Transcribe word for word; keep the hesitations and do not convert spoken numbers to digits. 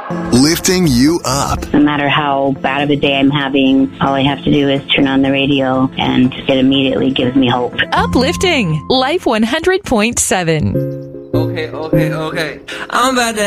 lifting you up. No matter how bad of a day I'm having, all I have to do is turn on the radio and it immediately gives me hope. Uplifting Life one hundred point seven. Okay, okay, okay. I'm about to